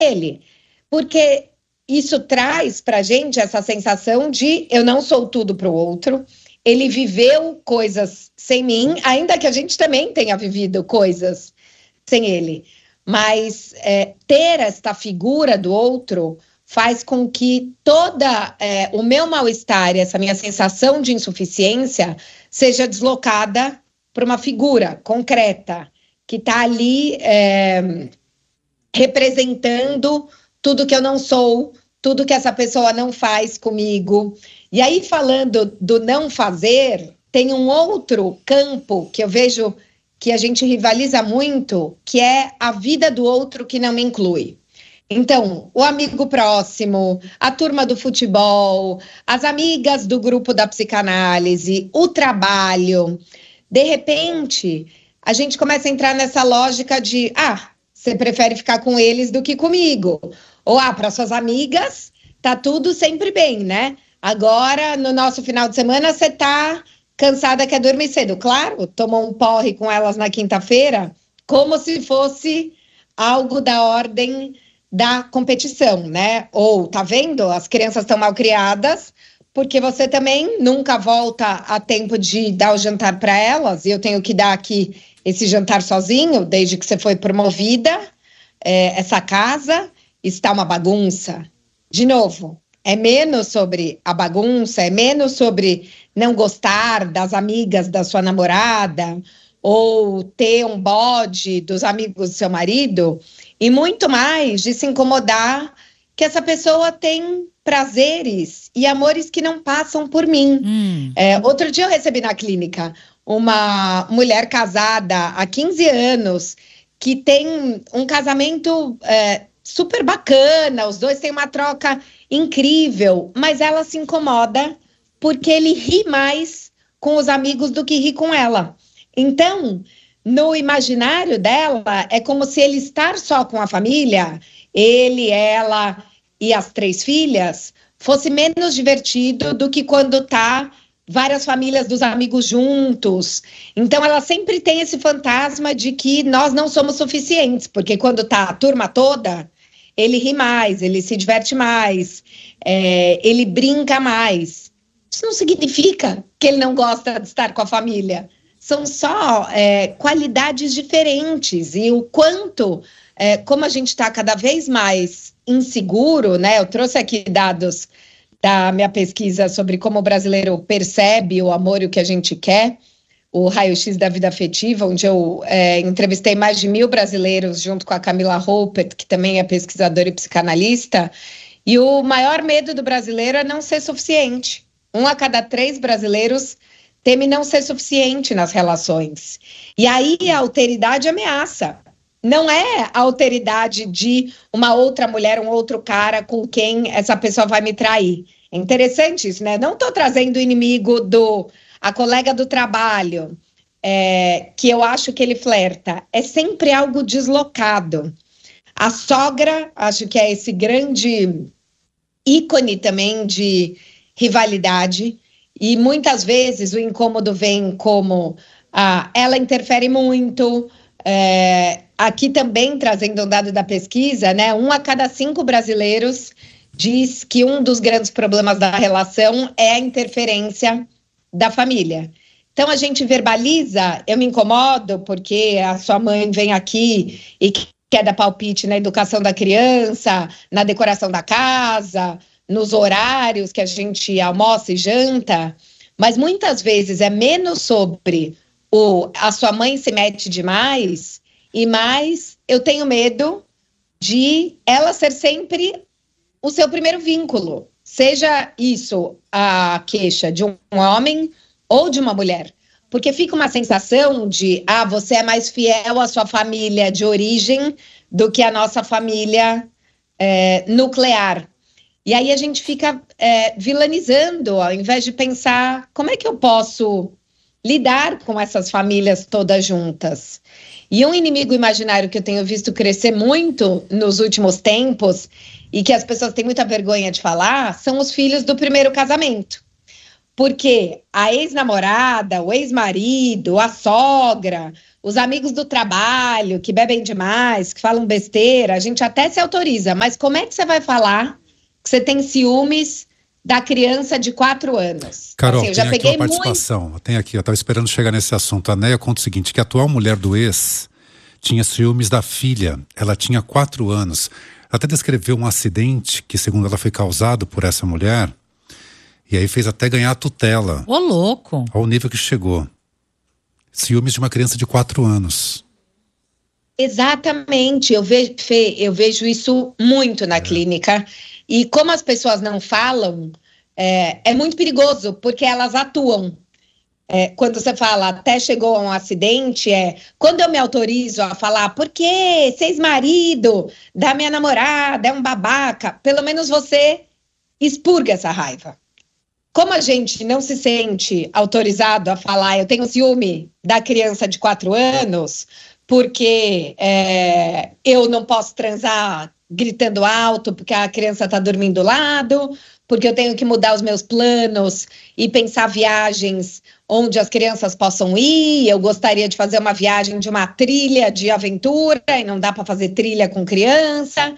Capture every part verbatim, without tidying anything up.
ele. Porque isso traz pra gente essa sensação de eu não sou tudo pro outro, ele viveu coisas sem mim, ainda que a gente também tenha vivido coisas sem ele. Mas é, ter esta figura do outro faz com que toda é, o meu mal-estar, essa minha sensação de insuficiência, seja deslocada para uma figura concreta, que está ali é, representando tudo que eu não sou, tudo que essa pessoa não faz comigo. E aí, falando do não fazer, tem um outro campo que eu vejo que a gente rivaliza muito, que é a vida do outro que não me inclui. Então, o amigo próximo, a turma do futebol, as amigas do grupo da psicanálise, o trabalho. De repente, a gente começa a entrar nessa lógica de, ah, você prefere ficar com eles do que comigo. Ou, ah, para suas amigas, tá tudo sempre bem, né? Agora, no nosso final de semana, você tá cansada, quer dormir cedo. Claro, tomou um porre com elas na quinta-feira, como se fosse algo da ordem da competição, né? Ou, tá vendo? As crianças estão mal criadas, porque você também nunca volta a tempo de dar o jantar para elas, e eu tenho que dar aqui esse jantar sozinho, desde que você foi promovida. É, essa casa está uma bagunça. De novo, é menos sobre a bagunça, é menos sobre não gostar das amigas da sua namorada, ou ter um bode dos amigos do seu marido, e muito mais de se incomodar que essa pessoa tem prazeres e amores que não passam por mim. Hum. É, outro dia eu recebi na clínica uma mulher casada há quinze anos, que tem um casamento é, super bacana, os dois têm uma troca incrível, mas ela se incomoda porque ele ri mais com os amigos do que ri com ela. Então, no imaginário dela, é como se ele estar só com a família, ele, ela e as três filhas, fosse menos divertido do que quando tá várias famílias dos amigos juntos. Então, ela sempre tem esse fantasma de que nós não somos suficientes, porque quando tá a turma toda, ele ri mais, ele se diverte mais, é, ele brinca mais. Isso não significa que ele não gosta de estar com a família. São só é, qualidades diferentes. E o quanto, é, como a gente está cada vez mais inseguro, né? Eu trouxe aqui dados da minha pesquisa sobre como o brasileiro percebe o amor e o que a gente quer, o raio-x da vida afetiva, onde eu é, entrevistei mais de mil brasileiros junto com a Camila Ruppert, que também é pesquisadora e psicanalista, e o maior medo do brasileiro é não ser suficiente. Um a cada três brasileiros teme não ser suficiente nas relações. E aí a alteridade ameaça. Não é a alteridade de uma outra mulher, um outro cara com quem essa pessoa vai me trair. É interessante isso, né? Não estou trazendo o inimigo do... a colega do trabalho, é, que eu acho que ele flerta. É sempre algo deslocado. A sogra, acho que é esse grande ícone também de rivalidade, e muitas vezes o incômodo vem como ah, ela interfere muito. É, aqui também, trazendo um dado da pesquisa, né, um a cada cinco brasileiros diz que um dos grandes problemas da relação é a interferência da família. Então a gente verbaliza, eu me incomodo porque a sua mãe vem aqui e quer dar palpite na educação da criança, na decoração da casa, nos horários que a gente almoça e janta, mas muitas vezes é menos sobre o a sua mãe se mete demais e mais eu tenho medo de ela ser sempre o seu primeiro vínculo, seja isso a queixa de um homem ou de uma mulher, porque fica uma sensação de, ah, você é mais fiel à sua família de origem do que a nossa família é, nuclear. E aí a gente fica é, vilanizando, ao invés de pensar como é que eu posso lidar com essas famílias todas juntas. E um inimigo imaginário que eu tenho visto crescer muito nos últimos tempos e que as pessoas têm muita vergonha de falar são os filhos do primeiro casamento. Porque a ex-namorada, o ex-marido, a sogra, os amigos do trabalho que bebem demais, que falam besteira, a gente até se autoriza, mas como é que você vai falar que você tem ciúmes da criança de quatro anos? Carol, assim, eu já tem peguei aqui uma participação, muito... tem aqui, eu estava esperando chegar nesse assunto. A Néia conta o seguinte, que a atual mulher do ex tinha ciúmes da filha, ela tinha quatro anos. Ela até descreveu um acidente que, segundo ela, foi causado por essa mulher, e aí fez até ganhar a tutela. Ô, louco! Ao nível que chegou. Ciúmes de uma criança de quatro anos. Exatamente, eu vejo, Fê, eu vejo isso muito na é. clínica. E como as pessoas não falam, é, é muito perigoso, porque elas atuam. É, quando você fala, até chegou a um acidente, é quando eu me autorizo a falar, porque esse ex-marido da minha namorada é um babaca, pelo menos você expurga essa raiva. Como a gente não se sente autorizado a falar, eu tenho ciúme da criança de quatro anos, porque é, eu não posso transar gritando alto, porque a criança está dormindo do lado, porque eu tenho que mudar os meus planos e pensar viagens onde as crianças possam ir, eu gostaria de fazer uma viagem de uma trilha de aventura, e não dá para fazer trilha com criança.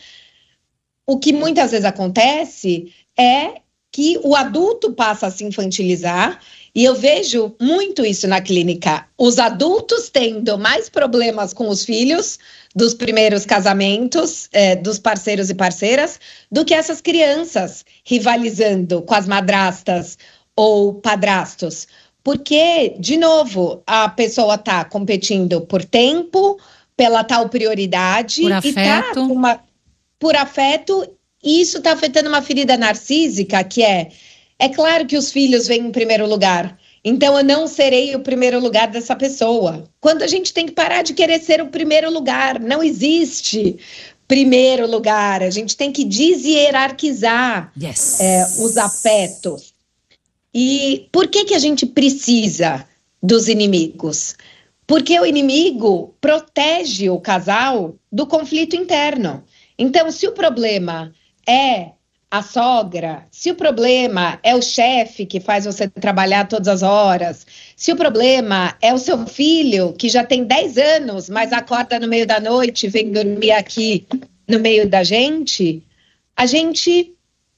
O que muitas vezes acontece é que o adulto passa a se infantilizar, e eu vejo muito isso na clínica. Os adultos tendo mais problemas com os filhos dos primeiros casamentos, é, dos parceiros e parceiras, do que essas crianças rivalizando com as madrastas ou padrastos. Porque, de novo, a pessoa está competindo por tempo, pela tal prioridade, por e afeto. Tá uma, por afeto. E isso está afetando uma ferida narcísica, que é, é claro que os filhos vêm em primeiro lugar, então eu não serei o primeiro lugar dessa pessoa. Quando a gente tem que parar de querer ser o primeiro lugar, não existe primeiro lugar, a gente tem que deshierarquizar yes. é, os afetos. E por que que a gente precisa dos inimigos? Porque o inimigo protege o casal do conflito interno. Então, se o problema é a sogra, se o problema é o chefe que faz você trabalhar todas as horas, se o problema é o seu filho que já tem dez anos, mas acorda no meio da noite e vem dormir aqui no meio da gente, a gente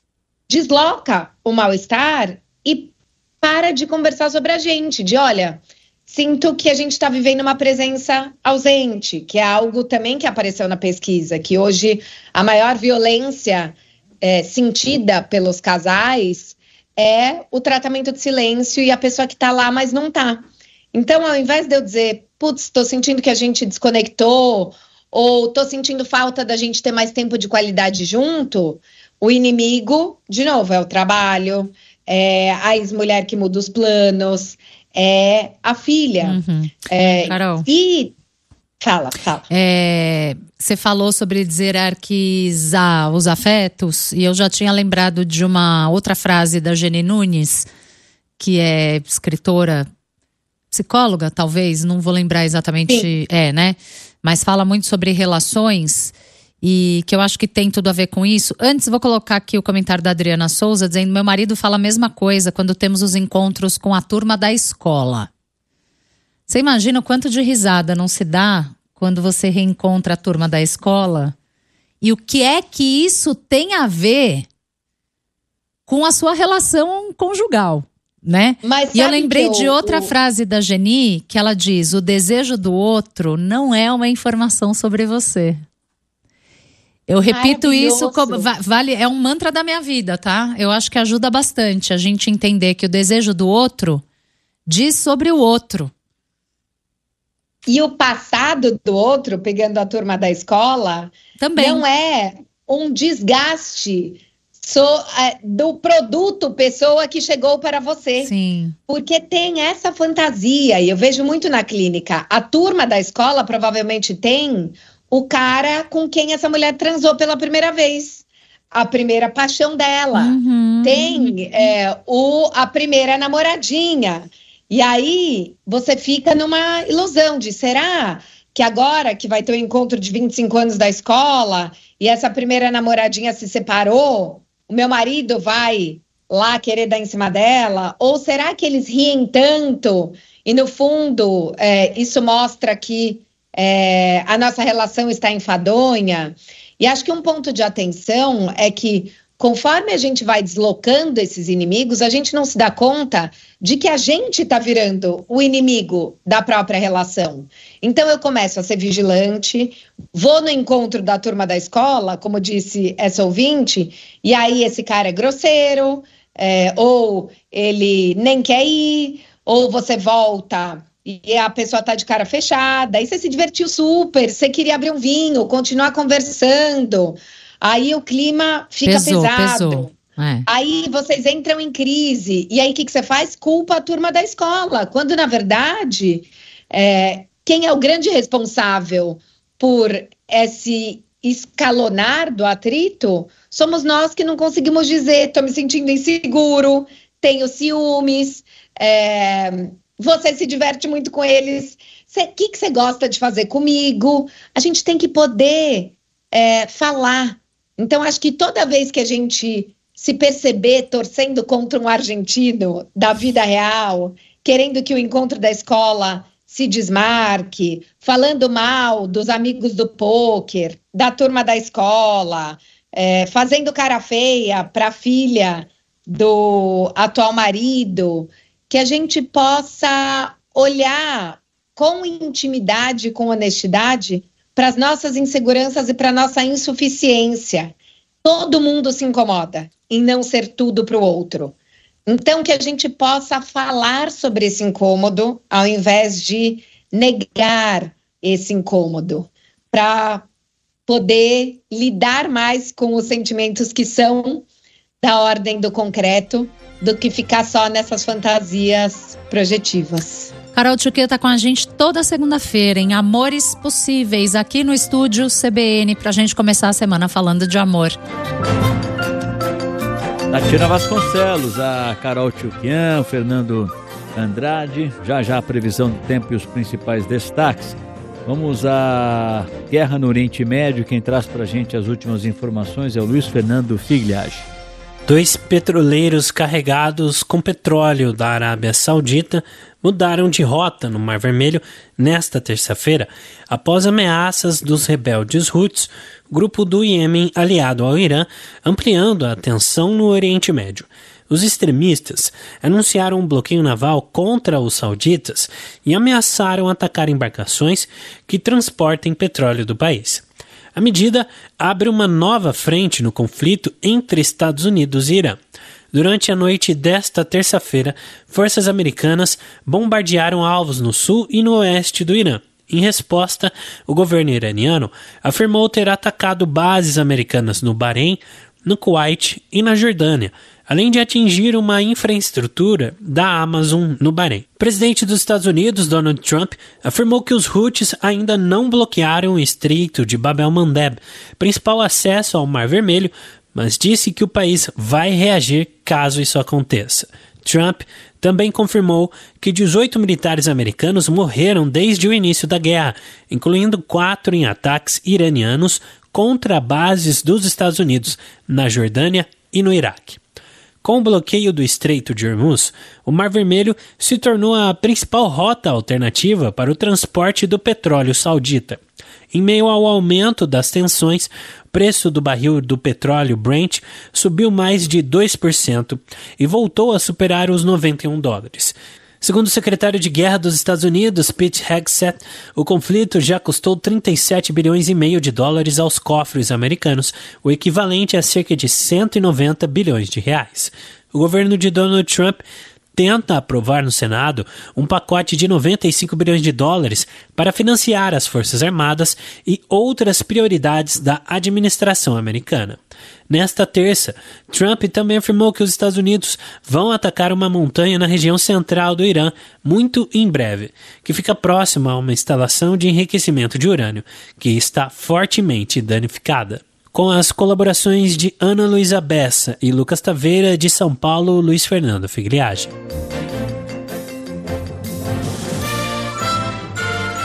desloca o mal-estar e para de conversar sobre a gente, de olha, sinto que a gente está vivendo uma presença ausente, que é algo também que apareceu na pesquisa, que hoje a maior violência é, sentida pelos casais é o tratamento de silêncio e a pessoa que está lá, mas não está. Então, ao invés de eu dizer, putz, estou sentindo que a gente desconectou, ou estou sentindo falta da gente ter mais tempo de qualidade junto, o inimigo, de novo, é o trabalho, é a ex-mulher que muda os planos, é a filha. Uhum. É, Carol. E fala, fala. É, você falou sobre hierarquizar os afetos, e eu já tinha lembrado de uma outra frase da Geni Nunes, que é escritora, psicóloga, talvez, não vou lembrar exatamente, Sim. é, né? Mas fala muito sobre relações, e que eu acho que tem tudo a ver com isso. Antes, vou colocar aqui o comentário da Adriana Souza, dizendo: meu marido fala a mesma coisa quando temos os encontros com a turma da escola. Você imagina o quanto de risada não se dá quando você reencontra a turma da escola? E o que é que isso tem a ver com a sua relação conjugal, né? Mas e eu lembrei eu, de outra eu... frase da Geni, que ela diz: o desejo do outro não é uma informação sobre você. Eu repito isso, como, vale, é um mantra da minha vida, tá? Eu acho que ajuda bastante a gente entender que o desejo do outro diz sobre o outro. E o passado do outro, pegando a turma da escola, também não é um desgaste so, é, do produto pessoa que chegou para você. Sim. Porque tem essa fantasia, e eu vejo muito na clínica. A turma da escola provavelmente tem o cara com quem essa mulher transou pela primeira vez. A primeira paixão dela. Uhum. Tem é, o, a primeira namoradinha. E aí você fica numa ilusão de, será que agora que vai ter o encontro de vinte e cinco anos da escola e essa primeira namoradinha se separou, o meu marido vai lá querer dar em cima dela? Ou será que eles riem tanto e, no fundo, é, isso mostra que é, a nossa relação está enfadonha? E acho que um ponto de atenção é que, conforme a gente vai deslocando esses inimigos, a gente não se dá conta de que a gente está virando o inimigo da própria relação. Então eu começo a ser vigilante, vou no encontro da turma da escola, como disse essa ouvinte, e aí esse cara é grosseiro, é, ou ele nem quer ir, ou você volta e a pessoa tá de cara fechada, aí você se divertiu super, você queria abrir um vinho, continuar conversando, aí o clima fica pesou, pesado. Pesou. É. Aí vocês entram em crise, e aí o que, que você faz? Culpa a turma da escola, quando na verdade, é, quem é o grande responsável por esse escalonar do atrito somos nós que não conseguimos dizer, tô me sentindo inseguro, tenho ciúmes, é, você se diverte muito com eles, o que, que você gosta de fazer comigo? A gente tem que poder é, falar. Então, acho que toda vez que a gente se perceber torcendo contra um argentino da vida real, querendo que o encontro da escola se desmarque, falando mal dos amigos do pôquer, da turma da escola, é, fazendo cara feia para a filha do atual marido, que a gente possa olhar com intimidade, com honestidade, para as nossas inseguranças e para a nossa insuficiência. Todo mundo se incomoda em não ser tudo para o outro. Então, que a gente possa falar sobre esse incômodo, ao invés de negar esse incômodo, para poder lidar mais com os sentimentos que são da ordem do concreto, do que ficar só nessas fantasias projetivas. Carol Tchouquet está com a gente toda segunda-feira em Amores Possíveis, aqui no estúdio C B N, para a gente começar a semana falando de amor. Tatiana Vasconcelos, a Carol Tchouquet, o Fernando Andrade, já já a previsão do tempo e os principais destaques. Vamos à guerra no Oriente Médio, quem traz para a gente as últimas informações é o Luiz Fernando Figliage. Dois petroleiros carregados com petróleo da Arábia Saudita mudaram de rota no Mar Vermelho nesta terça-feira, após ameaças dos rebeldes Houthis, grupo do Iêmen aliado ao Irã, ampliando a tensão no Oriente Médio. Os extremistas anunciaram um bloqueio naval contra os sauditas e ameaçaram atacar embarcações que transportem petróleo do país. A medida abre uma nova frente no conflito entre Estados Unidos e Irã. Durante a noite desta terça-feira, forças americanas bombardearam alvos no sul e no oeste do Irã. Em resposta, o governo iraniano afirmou ter atacado bases americanas no Bahrein, no Kuwait e na Jordânia, além de atingir uma infraestrutura da Amazon no Bahrein. O presidente dos Estados Unidos, Donald Trump, afirmou que os Houthis ainda não bloquearam o Estreito de Bab el-Mandeb, principal acesso ao Mar Vermelho, mas disse que o país vai reagir caso isso aconteça. Trump também confirmou que dezoito militares americanos morreram desde o início da guerra, incluindo quatro em ataques iranianos contra bases dos Estados Unidos na Jordânia e no Iraque. Com o bloqueio do Estreito de Hormuz, o Mar Vermelho se tornou a principal rota alternativa para o transporte do petróleo saudita. Em meio ao aumento das tensões, o preço do barril do petróleo Brent subiu mais de dois por cento e voltou a superar os noventa e um dólares. Segundo o secretário de Guerra dos Estados Unidos, Pete Hegseth, o conflito já custou trinta e sete bilhões e meio de dólares aos cofres americanos, o equivalente a cerca de cento e noventa bilhões de reais. O governo de Donald Trump tenta aprovar no Senado um pacote de noventa e cinco bilhões de dólares para financiar as Forças Armadas e outras prioridades da administração americana. Nesta terça, Trump também afirmou que os Estados Unidos vão atacar uma montanha na região central do Irã muito em breve, que fica próxima a uma instalação de enriquecimento de urânio, que está fortemente danificada. Com as colaborações de Ana Luísa Bessa e Lucas Taveira, de São Paulo, Luiz Fernando Figliage.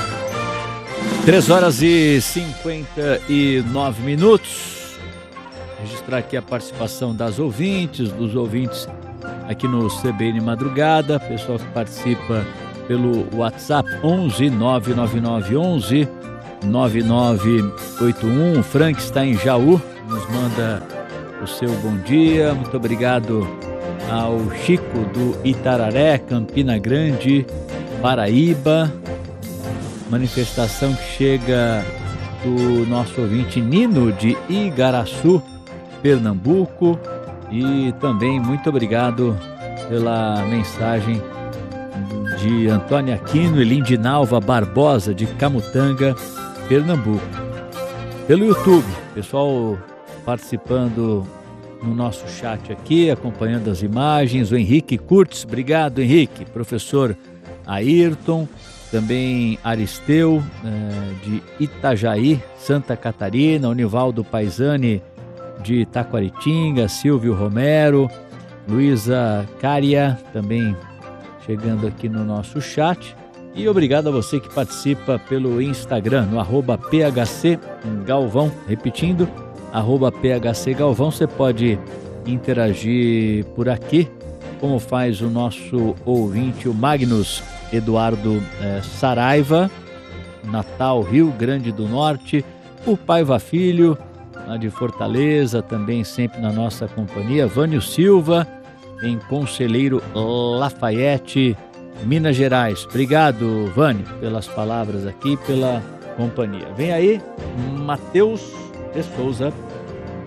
Três horas e cinquenta e nove minutos. registrar aqui a participação das ouvintes, dos ouvintes aqui no C B N Madrugada, pessoal que participa pelo WhatsApp onze nove nove nove onze nove nove oito um. O Frank está em Jaú, nos manda o seu bom dia. Muito obrigado ao Chico do Itararé, Campina Grande, Paraíba. Manifestação que chega do nosso ouvinte Nino de Igaraçu, Pernambuco. E também muito obrigado pela mensagem de Antônia Aquino e Lindinalva Barbosa de Camutanga, Pernambuco. Pelo YouTube, pessoal participando no nosso chat aqui, acompanhando as imagens. O Henrique Curtis, obrigado Henrique. Professor Ayrton, também Aristeu eh, de Itajaí, Santa Catarina, o Nivaldo Paisani de Taquaritinga, Silvio Romero, Luísa Cária também chegando aqui no nosso chat. E obrigado a você que participa pelo Instagram, no arroba P H C Galvão. Repetindo, arroba P H C Galvão. Você pode interagir por aqui, como faz o nosso ouvinte, o Magnus Eduardo eh, Saraiva, Natal, Rio Grande do Norte. O Paiva Filho, lá de Fortaleza, também sempre na nossa companhia. Vânio Silva, em Conselheiro Lafayette, Minas Gerais. Obrigado, Vânio, pelas palavras aqui, pela companhia. Vem aí, Matheus de Souza.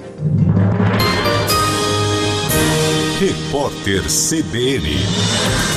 Repórter C B N.